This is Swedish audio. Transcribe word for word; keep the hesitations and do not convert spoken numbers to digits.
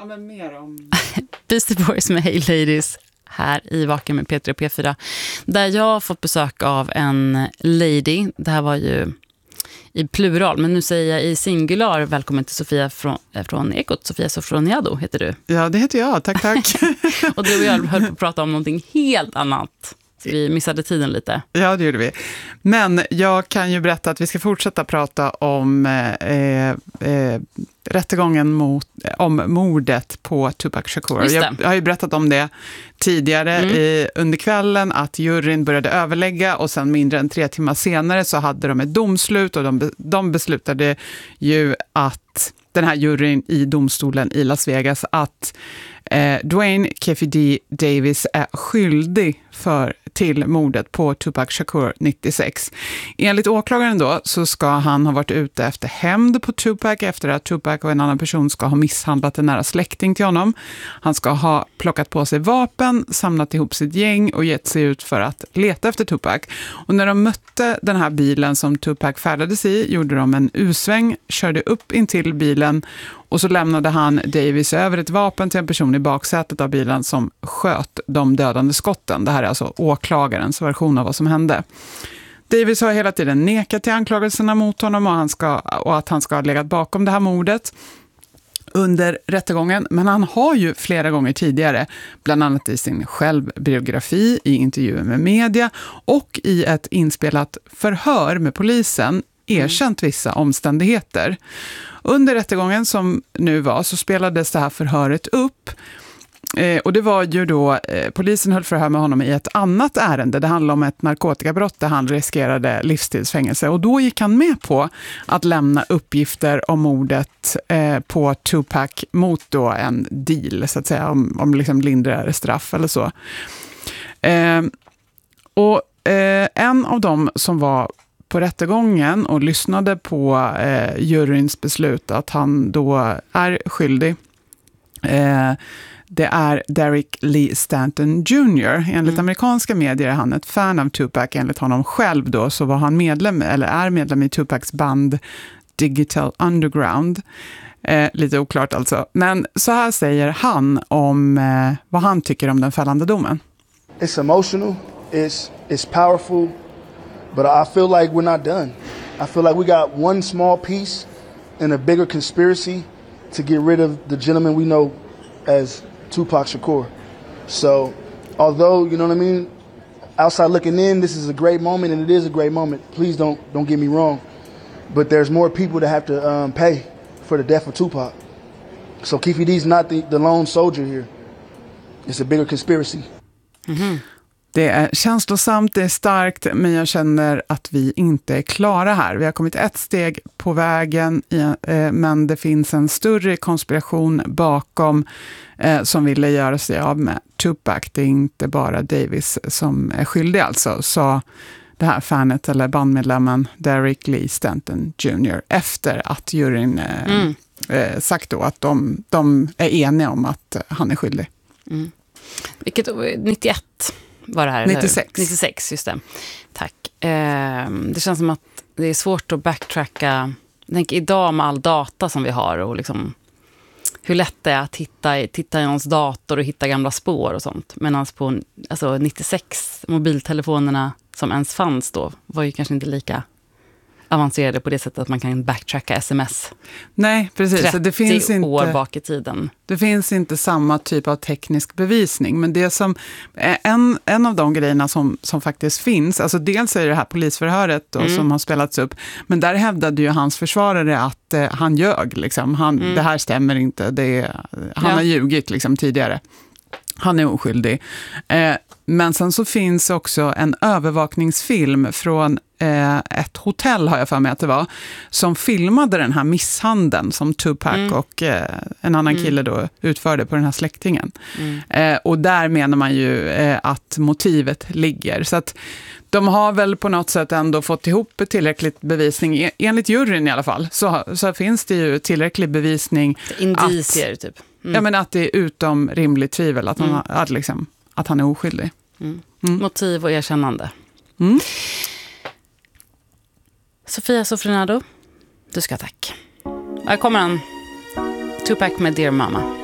Ja, men mer om... Beastie Boys med Hey Ladies här i Vaken med Peter och P fyra. Där jag har fått besök av en lady. Det här var ju i plural, men nu säger jag i singular. Välkommen till Sofia från, från Ekot. Sofia Sofroniado heter du. Ja, det heter jag. Tack, tack. Och du och jag höll på att prata om någonting helt annat. Så vi missade tiden lite. Ja, det gjorde vi. Men jag kan ju berätta att vi ska fortsätta prata om eh, eh, rättegången mot, om mordet på Tupac Shakur. Jag, jag har ju berättat om det tidigare mm. i, under kvällen, att juryn började överlägga och sen mindre än tre timmar senare så hade de ett domslut och de, de beslutade ju att den här juryn i domstolen i Las Vegas att eh, Dwayne Keffe D. Davis är skyldig för till mordet på Tupac Shakur nittiosex. Enligt åklagaren då så ska han ha varit ute efter hämnd på Tupac efter att Tupac och en annan person ska ha misshandlat en nära släkting till honom. Han ska ha plockat på sig vapen, samlat ihop sitt gäng och gett sig ut för att leta efter Tupac. Och när de mötte den här bilen som Tupac färdades i gjorde de en U-sväng, körde upp in till bilen och så lämnade han Davis över ett vapen till en person i baksätet av bilen som sköt de dödande skotten. Det här är alltså åklagarens version av vad som hände. Davis har hela tiden nekat till anklagelserna mot honom och, han ska, och att han ska ha legat bakom det här mordet under rättegången. Men han har ju flera gånger tidigare, bland annat i sin självbiografi, i intervjuer med media och i ett inspelat förhör med polisen, erkänt vissa omständigheter. Under rättegången som nu var så spelades det här förhöret upp. Eh, och det var ju då, eh, polisen höll förhör med honom i ett annat ärende. Det handlade om ett narkotikabrott där han riskerade livstidsfängelse. Och då gick han med på att lämna uppgifter om mordet eh, på Tupac mot då en deal, så att säga, om, om liksom lindrigare straff eller så. Eh, och eh, en av dem som var på rättegången och lyssnade på eh, juryns beslut att han då är skyldig. Eh, det är Derek Lee Stanton junior Enligt mm. amerikanska medier är han ett fan av Tupac. Enligt honom själv då så var han medlem, eller är medlem i Tupacs band Digital Underground. Eh, lite oklart alltså. Men så här säger han om eh, vad han tycker om den fällande domen. It's emotional, it's, it's powerful. But I feel like we're not done. I feel like we got one small piece in a bigger conspiracy to get rid of the gentleman we know as Tupac Shakur. So, although, you know what I mean, outside looking in, this is a great moment, and it is a great moment. Please don't don't get me wrong. But there's more people that have to um, pay for the death of Tupac. So Keffe D's not the, the lone soldier here. It's a bigger conspiracy. Mm-hmm. Det är känslosamt, det är starkt, men jag känner att vi inte är klara här. Vi har kommit ett steg på vägen, men det finns en större konspiration bakom som ville göra sig av med Tupac. Det är inte bara Davis som är skyldig alltså, sa det här fanet eller bandmedlemmen Derek Lee Stanton junior efter att juryn mm. eh, sagt då att de, de är eniga om att han är skyldig. Mm. Vilket nittioett var det här? nittiosex. nittiosex, just det. Tack. Eh, det känns som att det är svårt att backtracka. Jag tänker idag med all data som vi har och liksom hur lätt det är att hitta, titta i någons dator och hitta gamla spår och sånt. Medan på alltså nittiosex, mobiltelefonerna som ens fanns då var ju kanske inte lika avancerade på det sättet att man kan backtracka sms. Nej, precis. trettio det finns inte, år bak i tiden. Det finns inte samma typ av teknisk bevisning. Men det som en, en av de grejerna som, som faktiskt finns, alltså dels är det här polisförhöret då, mm. som har spelats upp. Men där hävdade ju hans försvarare att eh, han ljög. Liksom. Han, mm. Det här stämmer inte. Det, han ja. har ljugit liksom, tidigare. Han är oskyldig. Eh, men sen så finns också en övervakningsfilm från eh, ett hotell, har jag för mig att det var, som filmade den här misshandeln som Tupac mm. och eh, en annan mm. kille då utförde på den här släktingen. Mm. Eh, och där menar man ju eh, att motivet ligger. Så att de har väl på något sätt ändå fått ihop tillräckligt bevisning. Enligt juryn i alla fall så, så finns det ju tillräcklig bevisning. Indicier att, typ. Mm. Ja, men att det är utom rimligt tvivel att han, mm. att liksom, att han är oskyldig. Mm. Mm. Motiv och erkännande. Mm. Sofia Sofroniado, du ska tack. Här kommer han. Tupac med Dear Mama.